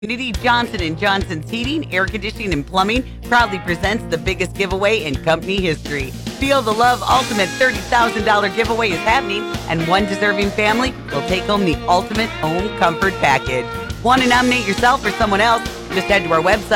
Community Johnson & Johnson's Heating, Air Conditioning, and Plumbing proudly presents the biggest giveaway in company history. Feel the Love Ultimate $30,000 giveaway is happening, and one deserving family will take home the Ultimate Home Comfort Package. Want to nominate yourself or someone else? Just head to our website